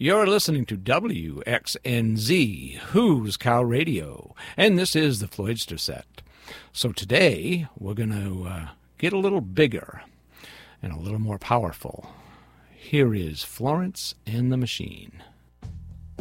You're listening to WXNZ, Who's Cow Radio, and this is the Floydster Set. So today, we're going to get a little bigger and a little more powerful. Here is Florence and the Machine.